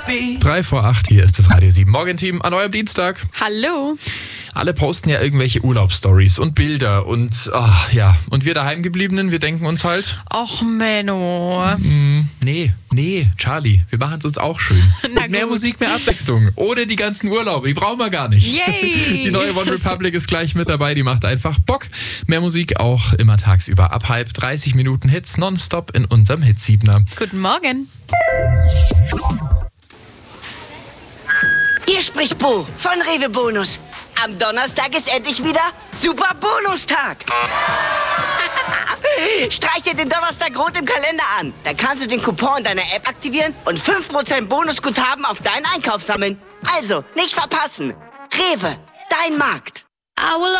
7:03, hier ist das Radio 7 Morgenteam an eurem Dienstag. Hallo. Alle posten ja irgendwelche Urlaubsstories und Bilder und und wir daheimgebliebenen, wir denken uns halt, Och, Menno. nee, Charlie, wir machen es uns auch schön. Na Mit mehr gut. Musik, mehr Abwechslung, ohne die ganzen Urlaube, die brauchen wir gar nicht. Yay. Die neue One Republic ist gleich mit dabei, die macht einfach Bock. Mehr Musik auch immer tagsüber ab 30 Minuten Hits nonstop in unserem Hitsiebener. Guten Morgen. Hier spricht Bo von Rewe Bonus. Am Donnerstag ist endlich wieder Super Bonustag. Streich dir den Donnerstag rot im Kalender an. Dann kannst du den Coupon in deiner App aktivieren und 5% Bonusguthaben auf deinen Einkauf sammeln. Also, nicht verpassen. Rewe, dein Markt.